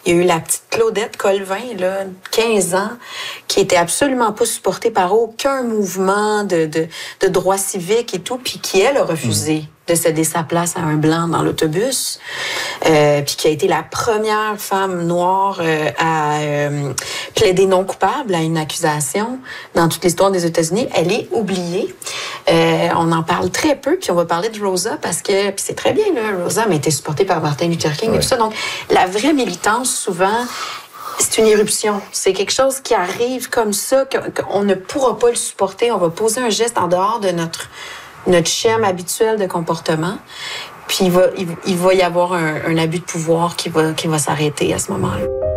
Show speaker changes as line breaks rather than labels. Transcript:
Il y a eu la petite Claudette Colvin, là, 15 ans, qui était absolument pas supportée par aucun mouvement de droit civique et tout, puis qui, elle, a refusé de céder sa place à un blanc dans l'autobus, puis qui a été la première femme noire à plaider non coupable à une accusation dans toute l'histoire des États-Unis. Elle est oubliée. On en parle très peu, puis on va parler de Rosa parce que, puis c'est très bien, là, Rosa, mais était supportée par Martin Luther King et tout ça. Donc, la vraie militance, souvent, c'est une éruption. C'est quelque chose qui arrive comme ça, qu'on ne pourra pas le supporter. On va poser un geste en dehors de notre schème habituel de comportement. Puis il va y avoir un abus de pouvoir qui va s'arrêter à ce moment-là.